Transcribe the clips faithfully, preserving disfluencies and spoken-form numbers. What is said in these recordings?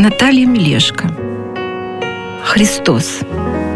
Наталья Мелешко. Христос.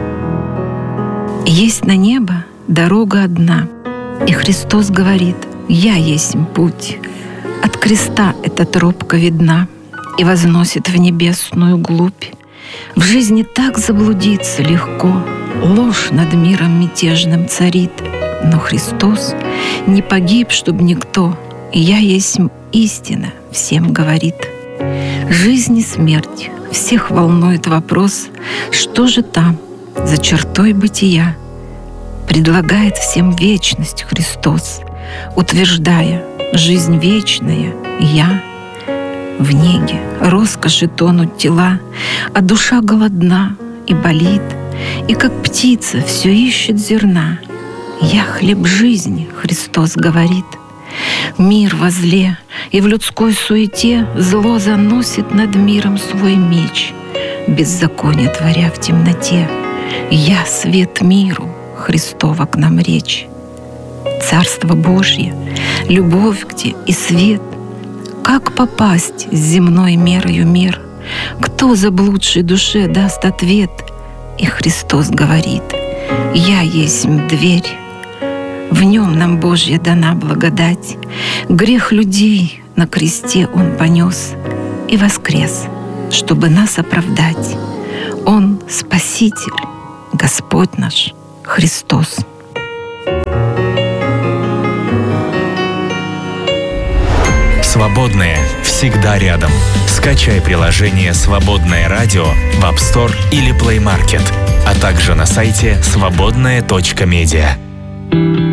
Есть на небо дорога одна, и Христос говорит: «Я есть путь». От креста эта тропка видна и возносит в небесную глубь. В жизни так заблудиться легко, ложь над миром мятежным царит. Но Христос не погиб, чтоб никто, и «Я есть истина» всем говорит. Жизнь и смерть всех волнует вопрос, что же там за чертой бытия. Предлагает всем вечность Христос, утверждая: жизнь вечная я. В неге роскоши тонут тела, а душа голодна и болит, и как птица все ищет зерна. «Я хлеб жизни», — Христос говорит. Мир во зле, и в людской суете зло заносит над миром свой меч, беззаконие творя в темноте. «Я свет миру», — Христова к нам речь. Царство Божье, любовь где и свет. Как попасть с земной мерою мир? Кто заблудшей душе даст ответ? И Христос говорит: «Я есть дверь». В нем нам Божья дана благодать. Грех людей на кресте Он понес и воскрес, чтобы нас оправдать. Он Спаситель, Господь наш Христос. Свободное всегда рядом. Скачай приложение «Свободное радио» в App Store или Play Market, а также на сайте свободное точка медиа.